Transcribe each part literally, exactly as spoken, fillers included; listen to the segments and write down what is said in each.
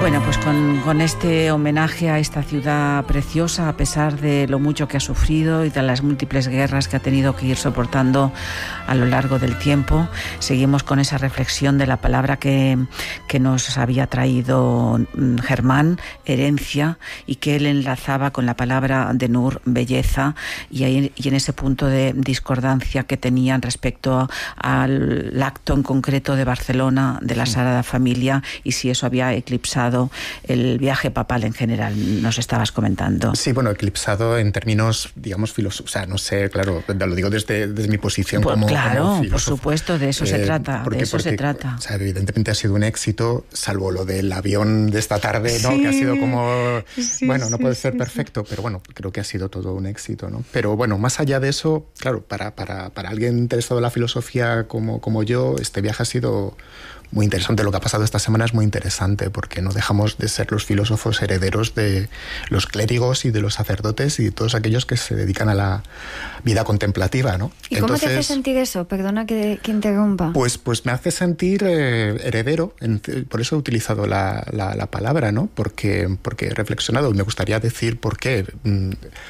Bueno, pues con, con este homenaje a esta ciudad preciosa, a pesar de lo mucho que ha sufrido y de las múltiples guerras que ha tenido que ir soportando a lo largo del tiempo, seguimos con esa reflexión de la palabra que, que nos había traído Germán, herencia, y que él enlazaba con la palabra de Nur, belleza, y, ahí, y en ese punto de discordancia que tenían respecto al acto en concreto de Barcelona, de la Sagrada Familia, y si eso había eclipsado el viaje papal en general, nos estabas comentando. Sí, bueno, eclipsado en términos, digamos, filosóficos, o sea, no sé, claro, lo digo desde, desde mi posición pues como Claro, como por supuesto, de eso eh, se trata, porque, de eso porque, se trata. O sea, evidentemente ha sido un éxito, salvo lo del avión de esta tarde, ¿no? Sí, que ha sido como, sí, bueno, no sí, puede ser sí, perfecto, sí. pero bueno, creo que ha sido todo un éxito, ¿no? Pero bueno, más allá de eso, claro, para, para, para alguien interesado en la filosofía como, como yo, este viaje ha sido muy interesante. Lo que ha pasado esta semana es muy interesante porque no dejamos de ser los filósofos herederos de los clérigos y de los sacerdotes y de todos aquellos que se dedican a la vida contemplativa, ¿no? ¿Y Entonces, cómo te hace sentir eso? Perdona que, que interrumpa. Pues, pues me hace sentir eh, heredero, en, por eso he utilizado la, la, la palabra, ¿no? Porque, porque he reflexionado y me gustaría decir por qué. Mm,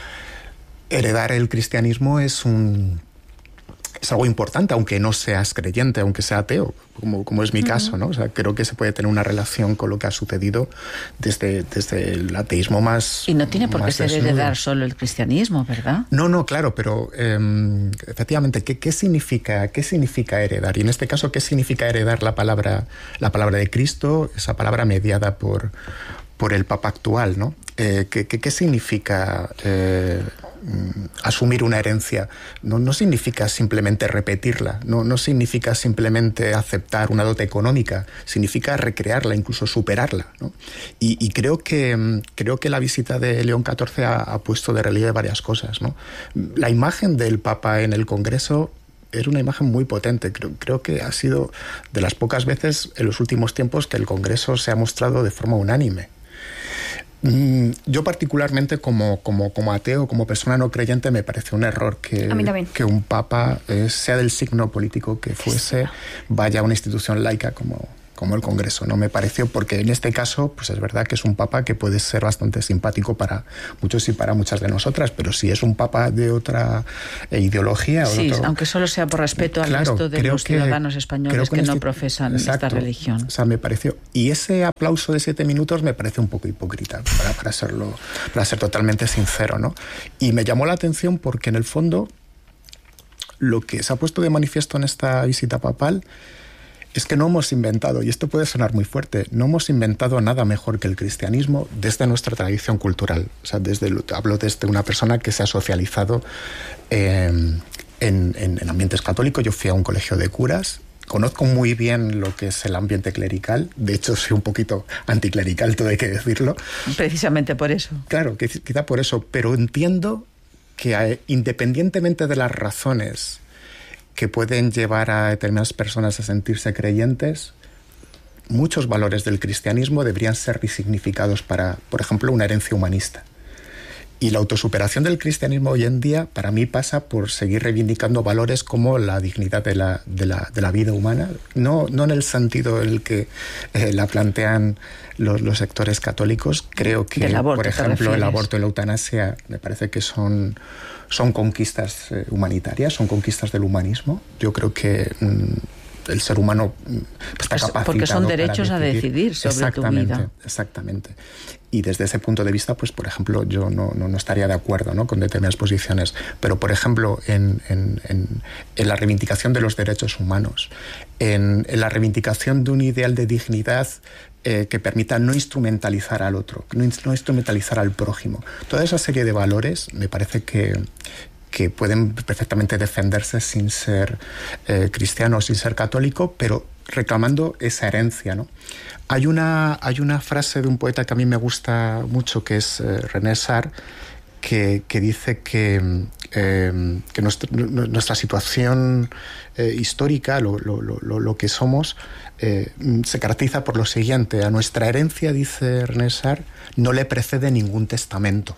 heredar el cristianismo es un... es algo importante, aunque no seas creyente, aunque sea ateo, como, como es mi uh-huh. caso, ¿no? O sea, creo que se puede tener una relación con lo que ha sucedido desde, desde el ateísmo más... Y no tiene por qué ser desnudo. Heredar solo el cristianismo, ¿verdad? No, no, claro, pero eh, efectivamente, ¿qué, qué, significa, ¿qué significa heredar? Y en este caso, ¿qué significa heredar la palabra, la palabra de Cristo, esa palabra mediada por, por el Papa actual, ¿no? Eh, ¿qué, qué, ¿Qué significa... Eh, asumir una herencia? No, no significa simplemente repetirla, no, no significa simplemente aceptar una dote económica, significa recrearla, incluso superarla, ¿no? Y, y creo que creo que la visita de León catorce ha, ha puesto de relieve varias cosas, ¿no? La imagen del Papa en el Congreso era una imagen muy potente. Creo, creo que ha sido de las pocas veces en los últimos tiempos que el Congreso se ha mostrado de forma unánime. Yo particularmente como, como, como ateo, como persona no creyente, me parece un error que, que un papa, eh, sea del signo político que fuese, vaya a una institución laica como, como el Congreso. No me pareció, porque en este caso pues es verdad que es un papa que puede ser bastante simpático para muchos y para muchas de nosotras, pero si es un papa de otra eh, ideología... Sí, o otro, aunque solo sea por respeto al claro, resto de los que, ciudadanos españoles que, que no este, profesan exacto, esta religión. O sea, me pareció... Y ese aplauso de siete minutos me parece un poco hipócrita, para, para, serlo, para ser totalmente sincero, ¿no? Y me llamó la atención porque en el fondo lo que se ha puesto de manifiesto en esta visita papal es que no hemos inventado, y esto puede sonar muy fuerte, no hemos inventado nada mejor que el cristianismo desde nuestra tradición cultural. O sea, desde, hablo desde una persona que se ha socializado eh, en, en, en ambientes católicos. Yo fui a un colegio de curas, conozco muy bien lo que es el ambiente clerical, de hecho soy un poquito anticlerical, todo hay que decirlo. Precisamente por eso. Claro, quizá por eso, pero entiendo que independientemente de las razones que pueden llevar a determinadas personas a sentirse creyentes, muchos valores del cristianismo deberían ser resignificados para, por ejemplo, una herencia humanista. Y la autosuperación del cristianismo hoy en día, para mí, pasa por seguir reivindicando valores como la dignidad de la, de la, de la vida humana, no, no en el sentido en el que eh, la plantean los, los sectores católicos. Creo que, aborto, por ejemplo, el aborto y la eutanasia me parece que son... son conquistas eh, humanitarias, son conquistas del humanismo. Yo creo que mm, el ser humano mm, está capacitado porque son derechos para decidir. a decidir sobre exactamente, tu vida. Exactamente. Y desde ese punto de vista, pues, por ejemplo, yo no, no, no estaría de acuerdo, ¿no?, con determinadas posiciones. Pero, por ejemplo, en, en, en, en la reivindicación de los derechos humanos, en, en la reivindicación de un ideal de dignidad Eh, que permita no instrumentalizar al otro, no, no instrumentalizar al prójimo. Toda esa serie de valores me parece que, que pueden perfectamente defenderse sin ser eh, cristiano o sin ser católico, pero reclamando esa herencia, ¿no? Hay una, hay una frase de un poeta que a mí me gusta mucho, que es eh, René Sar, que, que dice que, eh, que nuestra, nuestra situación eh, histórica, lo, lo, lo, lo que somos, eh, se caracteriza por lo siguiente: a nuestra herencia, dice René Sar, no le precede ningún testamento.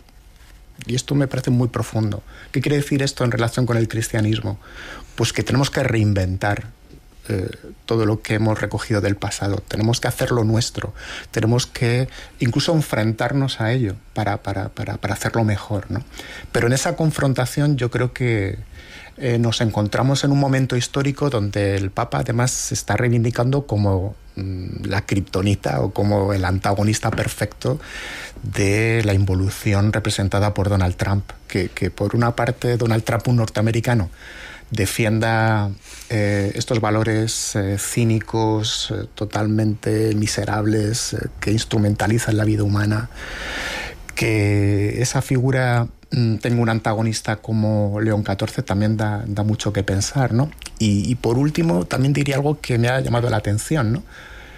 Y esto me parece muy profundo. ¿Qué quiere decir esto en relación con el cristianismo? Pues que tenemos que reinventar eh, todo lo que hemos recogido del pasado, tenemos que hacerlo nuestro, tenemos que incluso enfrentarnos a ello para, para, para, para hacerlo mejor, ¿no? Pero en esa confrontación yo creo que eh, nos encontramos en un momento histórico donde el Papa además se está reivindicando como mmm, la kriptonita o como el antagonista perfecto de la involución representada por Donald Trump, que, que por una parte Donald Trump, un norteamericano, defienda eh, estos valores eh, cínicos, eh, totalmente miserables, eh, que instrumentalizan la vida humana, que esa figura mm, tenga un antagonista como León catorce también da, da mucho que pensar, ¿no? Y, y por último, también diría algo que me ha llamado la atención, ¿no?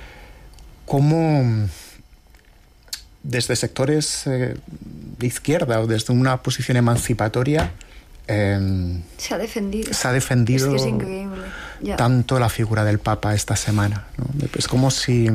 Cómo desde sectores eh, de izquierda o desde una posición emancipatoria Eh, se ha defendido. Se ha defendido es que es increíble. Ya. Tanto la figura del Papa esta semana, ¿no? Es como si...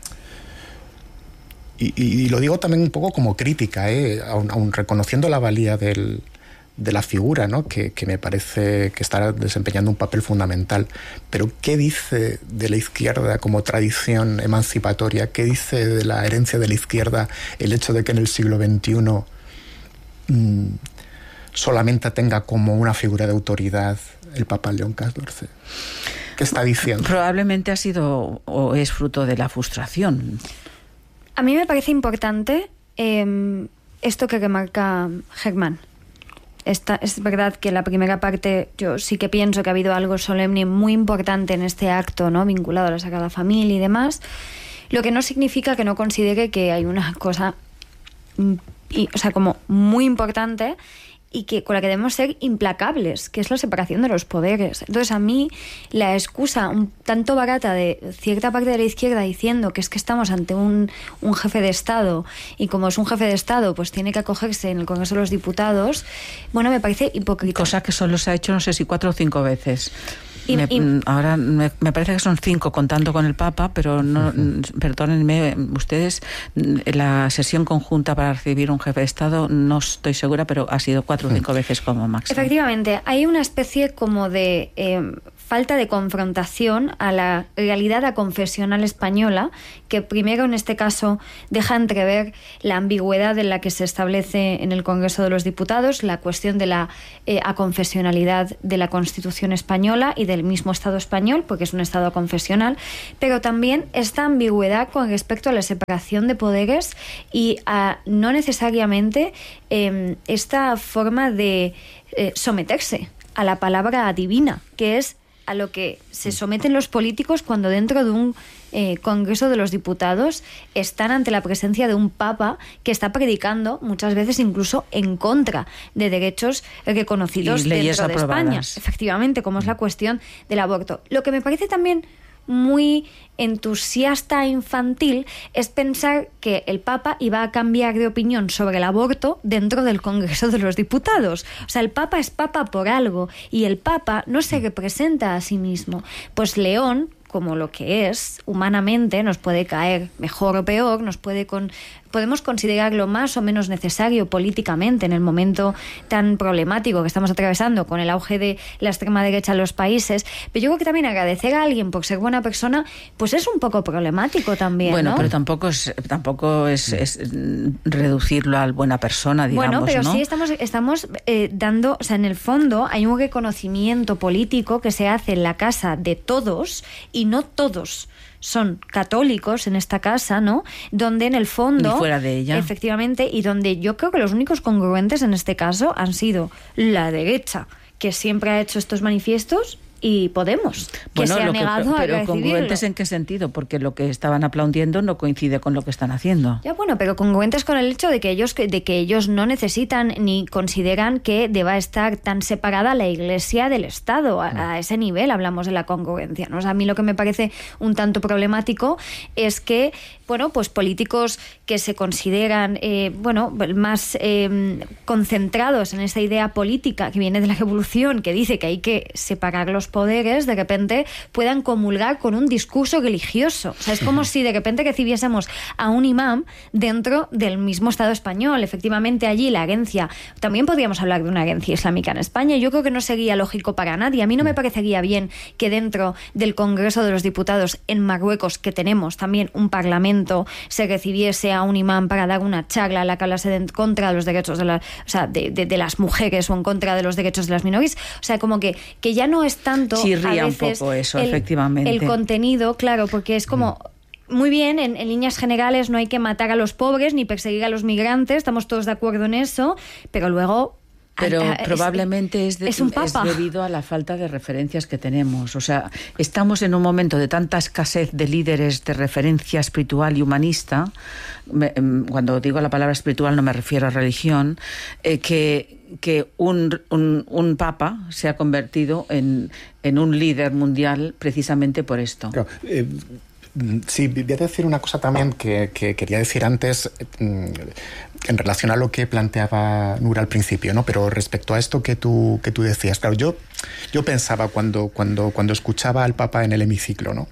Y, y, y lo digo también un poco como crítica, ¿eh? aun, aun reconociendo la valía del, de la figura, ¿no? que, que me parece que está desempeñando un papel fundamental. Pero ¿qué dice de la izquierda como tradición emancipatoria? ¿Qué dice de la herencia de la izquierda el hecho de que en el siglo veintiuno... Mmm, solamente tenga como una figura de autoridad el Papa León catorce? ¿Qué está diciendo? Probablemente ha sido o es fruto de la frustración. A mí me parece importante eh, esto que remarca Germán. Esta, es verdad que la primera parte yo sí que pienso que ha habido algo solemne muy importante en este acto, ¿no? Vinculado a la Sagrada Familia y demás, lo que no significa que no considere que hay una cosa y, o sea, como muy importante y que con la que debemos ser implacables, que es la separación de los poderes. Entonces, a mí, la excusa un tanto barata de cierta parte de la izquierda diciendo que es que estamos ante un, un jefe de Estado, y como es un jefe de Estado, pues tiene que acogerse en el Congreso de los Diputados, bueno, me parece hipócrita. Cosa que solo se ha hecho, no sé si cuatro o cinco veces. Y, me, y, ahora me, me parece que son cinco contando con el Papa, pero no, uh-huh. perdónenme ustedes, la sesión conjunta para recibir un jefe de Estado no estoy segura, pero ha sido cuatro o cinco uh-huh. veces como máximo. Efectivamente, hay una especie como de eh, falta de confrontación a la realidad aconfesional española, que primero en este caso deja entrever la ambigüedad en la que se establece en el Congreso de los Diputados la cuestión de la eh, aconfesionalidad de la Constitución española y del mismo Estado español, porque es un Estado confesional, pero también esta ambigüedad con respecto a la separación de poderes y a no necesariamente eh, esta forma de eh, someterse a la palabra divina, que es a lo que se someten los políticos cuando dentro de un eh, Congreso de los Diputados están ante la presencia de un Papa que está predicando muchas veces incluso en contra de derechos reconocidos y leyes dentro de aprobadas. España. Efectivamente, como es la cuestión del aborto. Lo que me parece también muy entusiasta e infantil es pensar que el Papa iba a cambiar de opinión sobre el aborto dentro del Congreso de los Diputados. O sea, el Papa es Papa por algo y el Papa no se representa a sí mismo. Pues León, como lo que es, humanamente nos puede caer mejor o peor, nos puede con, podemos considerarlo más o menos necesario políticamente en el momento tan problemático que estamos atravesando con el auge de la extrema derecha en los países, pero yo creo que también agradecer a alguien por ser buena persona, pues es un poco problemático también, bueno, ¿no? Pero tampoco es tampoco es, es reducirlo a buena persona, digamos, bueno, pero ¿no? sí estamos, estamos eh, dando, o sea, en el fondo hay un reconocimiento político que se hace en la casa de todos y no todos son católicos en esta casa, ¿no? Donde en el fondo... Ni fuera de ella. Efectivamente, y donde yo creo que los únicos congruentes en este caso han sido la derecha, que siempre ha hecho estos manifiestos, y Podemos, que bueno, se ha lo negado que, a pero recibirlo. ¿congruentes en qué sentido? Porque lo que estaban aplaudiendo no coincide con lo que están haciendo. Ya, bueno, pero congruentes con el hecho de que ellos de que ellos no necesitan ni consideran que deba estar tan separada la Iglesia del Estado. A, a ese nivel hablamos de la congruencia, ¿no? O sea, a mí lo que me parece un tanto problemático es que, bueno, pues políticos que se consideran, eh, bueno, más eh, concentrados en esa idea política que viene de la Revolución, que dice que hay que separar los los poderes de repente puedan comulgar con un discurso religioso. O sea, es como si de repente recibiésemos a un imam dentro del mismo Estado español. Efectivamente, allí la herencia, también podríamos hablar de una herencia islámica en España. Yo creo que no sería lógico para nadie. A mí no me parecería bien que dentro del Congreso de los Diputados en Marruecos, que tenemos también un parlamento, se recibiese a un imán para dar una charla a la que hablase de, en contra de los derechos de, la, o sea, de, de, de las mujeres o en contra de los derechos de las minorías. O sea, como que, que ya no es tanto Chirría a veces un poco eso, el, efectivamente. el contenido, claro, porque es como... Muy bien, en, en líneas generales no hay que matar a los pobres ni perseguir a los migrantes, estamos todos de acuerdo en eso, pero luego... Pero a, a, probablemente es, de, es, un es debido a la falta de referencias que tenemos. O sea, estamos en un momento de tanta escasez de líderes de referencia espiritual y humanista. Me, cuando digo la palabra espiritual no me refiero a religión, eh, que, que un, un, un papa se ha convertido en, en un líder mundial precisamente por esto. Claro, eh, Sí, voy a decir una cosa también que, que quería decir antes en relación a lo que planteaba Nura al principio, ¿no? Pero respecto a esto que tú, que tú decías, claro, yo, yo pensaba cuando, cuando, cuando escuchaba al Papa en el hemiciclo, ¿no?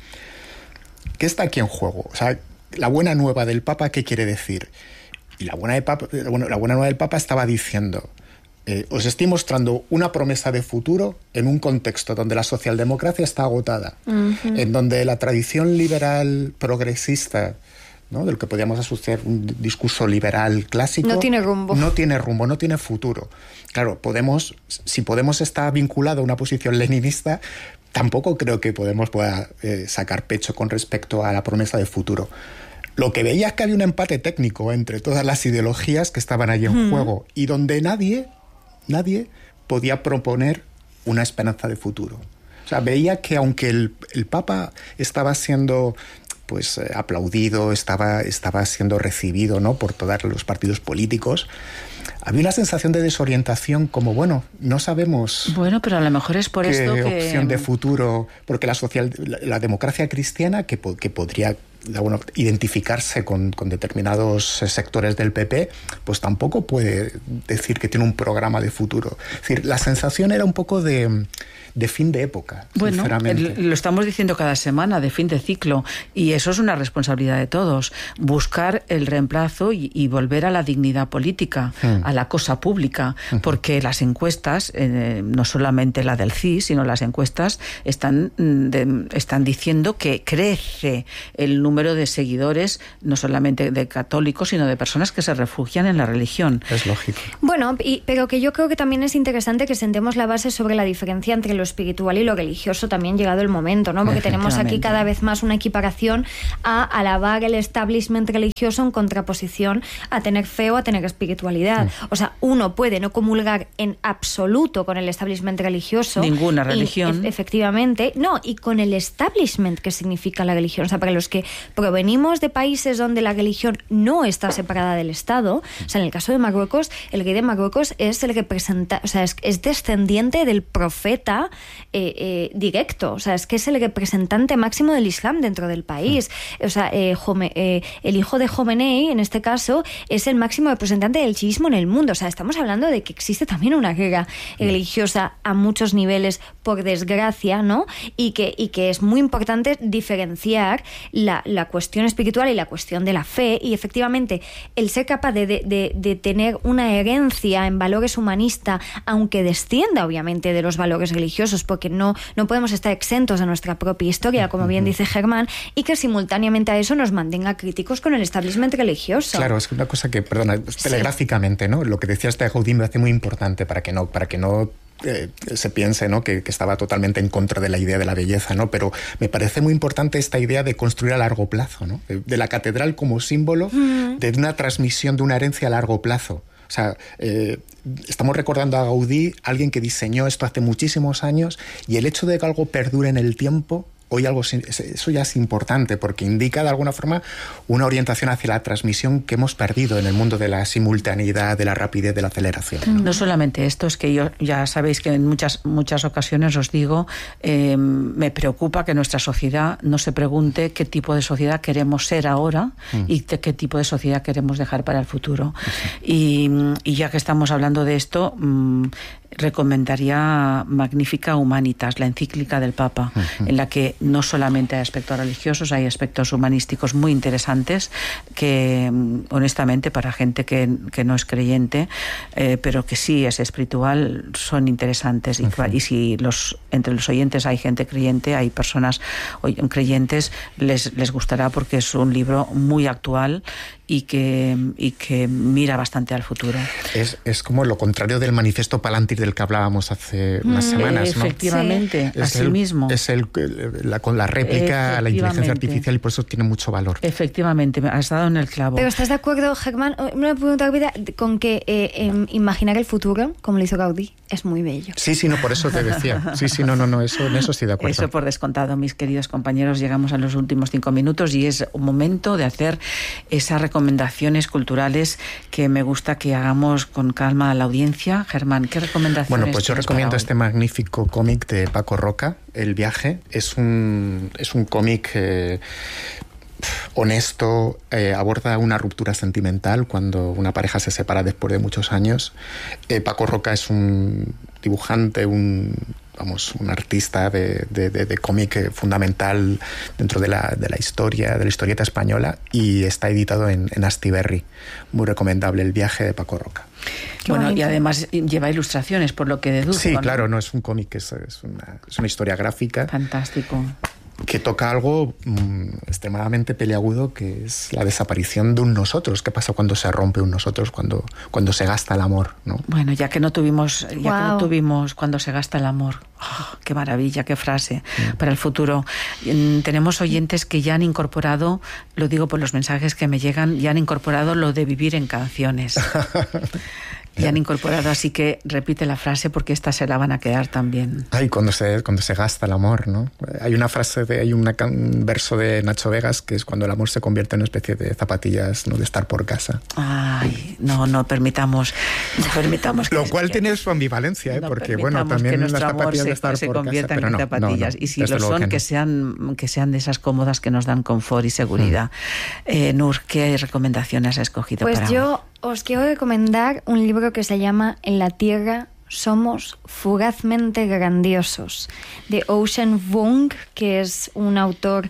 ¿Qué está aquí en juego? O sea, la buena nueva del Papa, ¿qué quiere decir? Y la buena, de Papa, bueno, la buena nueva del Papa estaba diciendo... Eh, os estoy mostrando una promesa de futuro en un contexto donde la socialdemocracia está agotada, uh-huh. en donde la tradición liberal progresista, ¿no?, del que podríamos asociar un discurso liberal clásico, no tiene rumbo. No tiene rumbo, no tiene futuro. Claro, Podemos, si Podemos está vinculado a una posición leninista, tampoco creo que Podemos pueda eh, sacar pecho con respecto a la promesa de futuro. Lo que veía es que había un empate técnico entre todas las ideologías que estaban allí en uh-huh. juego y donde nadie... Nadie podía proponer una esperanza de futuro. O sea, veía que aunque el, el Papa estaba siendo pues eh, aplaudido, estaba, estaba siendo recibido, ¿no?, por todos los partidos políticos, había una sensación de desorientación como, bueno, no sabemos... Bueno, pero a lo mejor es por qué esto que... opción de futuro... Porque la, social, la, la democracia cristiana, que, que podría... Bueno, identificarse con, con determinados sectores del P P, pues tampoco puede decir que tiene un programa de futuro. Es decir, la sensación era un poco de, de fin de época, bueno, sinceramente. El, lo estamos diciendo cada semana, de fin de ciclo, y eso es una responsabilidad de todos. Buscar el reemplazo y, y volver a la dignidad política, hmm. a la cosa pública, hmm. porque las encuestas, eh, no solamente la del C I S, sino las encuestas, están, de, están diciendo que crece el número número de seguidores, no solamente de católicos, sino de personas que se refugian en la religión. Es lógico. Bueno, y, pero que yo creo que también es interesante que sentemos la base sobre la diferencia entre lo espiritual y lo religioso, también llegado el momento, ¿no? Porque tenemos aquí cada vez más una equiparación a alabar el establishment religioso en contraposición a tener fe o a tener espiritualidad. Mm. O sea, uno puede no comulgar en absoluto con el establishment religioso. Ninguna religión. Y, e- efectivamente. No, y con el establishment que significa la religión. O sea, para los que provenimos de países donde la religión no está separada del Estado, o sea, en el caso de Marruecos, el rey de Marruecos es el que presenta, o sea, es, es descendiente del profeta eh, eh, directo, o sea, es que es el representante máximo del Islam dentro del país. O sea, eh, Jome, eh, el hijo de Jomenei, en este caso, es el máximo representante del chiismo en el mundo. O sea, estamos hablando de que existe también una guerra religiosa a muchos niveles, por desgracia, ¿no? Y que, y que es muy importante diferenciar la la cuestión espiritual y la cuestión de la fe, y efectivamente el ser capaz de, de, de tener una herencia en valores humanistas, aunque descienda obviamente de los valores religiosos, porque no, no podemos estar exentos de nuestra propia historia, como bien dice Germán, y que simultáneamente a eso nos mantenga críticos con el establishment religioso. Claro, es una cosa que, perdona, telegráficamente, ¿no? Lo que decías de Gaudí me hace muy importante para que no, para que no Eh, se piense, ¿no?, que, que estaba totalmente en contra de la idea de la belleza, ¿no? Pero me parece muy importante esta idea de construir a largo plazo, ¿no? De, de la catedral como símbolo mm. de una transmisión de una herencia a largo plazo. O sea, eh, estamos recordando a Gaudí, alguien que diseñó esto hace muchísimos años, y el hecho de que algo perdure en el tiempo hoy algo, eso ya es importante porque indica de alguna forma una orientación hacia la transmisión que hemos perdido en el mundo de la simultaneidad, de la rapidez, de la aceleración. No, no solamente esto, es que yo ya sabéis que en muchas, muchas ocasiones os digo, eh, me preocupa que nuestra sociedad no se pregunte qué tipo de sociedad queremos ser ahora mm. y de qué tipo de sociedad queremos dejar para el futuro. Sí. Y, y ya que estamos hablando de esto, mmm, recomendaría Magnifica Humanitas, la encíclica del Papa, uh-huh. en la que no solamente hay aspectos religiosos, hay aspectos humanísticos muy interesantes que, honestamente, para gente que, que no es creyente, eh, pero que sí es espiritual, son interesantes. Uh-huh. Y, y si los, entre los oyentes hay gente creyente, hay personas creyentes, les, les gustará porque es un libro muy actual y que, y que mira bastante al futuro. Es, es como lo contrario del manifiesto Palantir del que hablábamos hace unas semanas, ¿no? Efectivamente, sí. así es el, mismo. Es el, la, con la réplica a la inteligencia artificial y por eso tiene mucho valor. Efectivamente, has dado en el clavo. Pero ¿estás de acuerdo, Germán? Una pregunta rápida, con que eh, eh, imaginar el futuro, como lo hizo Gaudí, es muy bello. Sí, sí, no, por eso te decía. Sí, sí, no, no, no, eso, en eso estoy de acuerdo. Eso por descontado, mis queridos compañeros, llegamos a los últimos cinco minutos y es un momento de hacer esas recomendaciones culturales que me gusta que hagamos con calma a la audiencia. Germán, ¿qué recomendaciones? Bueno, pues yo recomiendo este magnífico cómic de Paco Roca, El viaje. Es un, es un cómic eh, honesto, eh, aborda una ruptura sentimental cuando una pareja se separa después de muchos años. Eh, Paco Roca es un dibujante, un... vamos, un artista de, de, de, de cómic fundamental dentro de la, de la historia, de la historieta española, y está editado en, en Astiberri. Muy recomendable, El viaje de Paco Roca. Qué bueno, bonito. Y además lleva ilustraciones, por lo que deduzco. Sí, ¿no? claro, no es un cómic, es, es, una, es una historia gráfica. Fantástico. Que toca algo mmm, extremadamente peliagudo, que es la desaparición de un nosotros. ¿Qué pasa cuando se rompe un nosotros, cuando, cuando se gasta el amor, ¿no? Bueno, ya que no tuvimos, ya wow. que no tuvimos cuando se gasta el amor. Oh, qué maravilla, qué frase mm. para el futuro. Tenemos oyentes que ya han incorporado, lo digo por los mensajes que me llegan, ya han incorporado lo de vivir en canciones. Y han incorporado, así que repite la frase porque esta se la van a quedar también. Ay, cuando se, cuando se gasta el amor, ¿no? Hay una frase, de, hay una, un verso de Nacho Vegas que es cuando el amor se convierte en una especie de zapatillas, ¿no? De estar por casa. Ay, no, no permitamos, no permitamos que Lo cual que, tiene su ambivalencia, ¿eh? No porque bueno, también las zapatillas de estar se por conviertan casa, en no, zapatillas. No, no, y si lo son, que, no. que, sean, que sean de esas cómodas que nos dan confort y seguridad. Mm. Eh, Nur, ¿qué recomendaciones has escogido pues para yo hoy? Os quiero recomendar un libro que se llama En la Tierra somos fugazmente grandiosos, de Ocean Vuong, que es un autor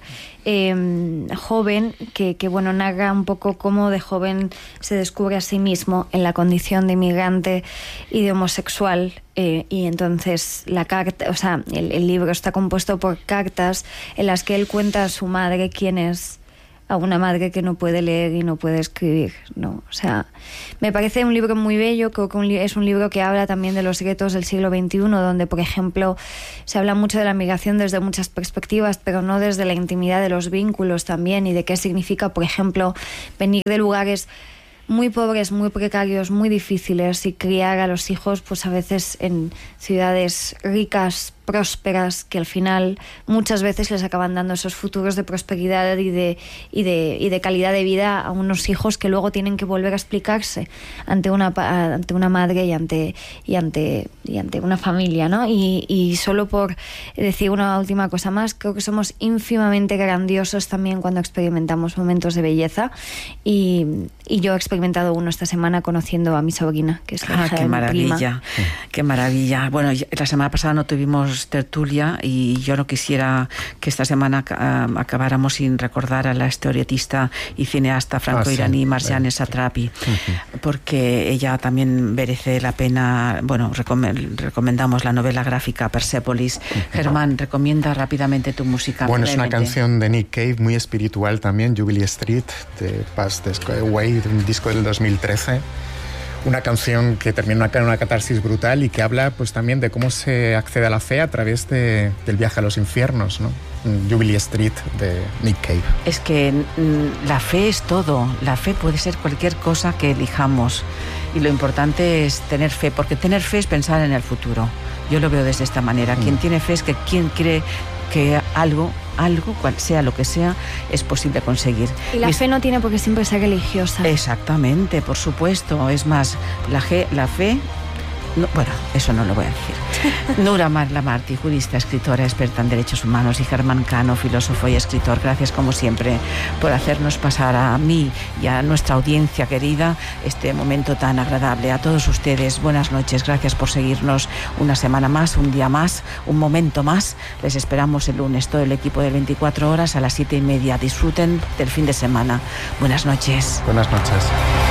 eh, joven que, que bueno, narra un poco cómo de joven se descubre a sí mismo en la condición de inmigrante y de homosexual. Eh, y entonces la carta, o sea, el, el libro está compuesto por cartas en las que él cuenta a su madre quién es, a una madre que no puede leer y no puede escribir, ¿no? O sea, me parece un libro muy bello. Creo que un li- es un libro que habla también de los retos del siglo veintiuno, donde, por ejemplo, se habla mucho de la migración desde muchas perspectivas, pero no desde la intimidad de los vínculos también, y de qué significa, por ejemplo, venir de lugares muy pobres, muy precarios, muy difíciles, y criar a los hijos pues a veces en ciudades ricas, prósperas, que al final muchas veces les acaban dando esos futuros de prosperidad y de, y de, y de calidad de vida a unos hijos que luego tienen que volver a explicarse ante una, ante una madre y ante, y ante, y ante una familia, ¿no? Y, y solo por decir una última cosa más, creo que somos ínfimamente grandiosos también cuando experimentamos momentos de belleza, y, y yo he experimentado uno esta semana conociendo a mi sobrina, que es la ah, hija qué de mi maravilla, prima. Qué maravilla. Bueno, la semana pasada no tuvimos tertulia y yo no quisiera que esta semana uh, acabáramos sin recordar a la historietista y cineasta franco-iraní ah, sí. Marjane Satrapi, uh-huh. porque ella también merece la pena. Bueno, recom- recomendamos la novela gráfica Persepolis. Uh-huh. Germán, recomienda rápidamente tu música. Bueno, es una canción de Nick Cave muy espiritual también, Jubilee Street, de Past the Way, de un disco del dos mil trece. Una canción que termina en una catarsis brutal y que habla pues también de cómo se accede a la fe a través de, del viaje a los infiernos, ¿no? Jubilee Street de Nick Cave. Es que mm, la fe es todo. La fe puede ser cualquier cosa que elijamos. Y lo importante es tener fe, porque tener fe es pensar en el futuro. Yo lo veo desde esta manera. Mm. Quien tiene fe es que quien cree que algo algo, cual sea lo que sea, es posible conseguir. Y la Mis... fe no tiene por qué siempre ser religiosa. Exactamente, por supuesto. Es más, la, ge, la fe... No, bueno, eso no lo voy a decir. Nura Mar-Lamarty, jurista, escritora, experta en derechos humanos, y Germán Cano, filósofo y escritor. Gracias, como siempre, por hacernos pasar a mí y a nuestra audiencia querida este momento tan agradable. A todos ustedes, buenas noches. Gracias por seguirnos una semana más, un día más, un momento más. Les esperamos el lunes, todo el equipo de veinticuatro horas a las siete y media. Disfruten del fin de semana. Buenas noches. Buenas noches.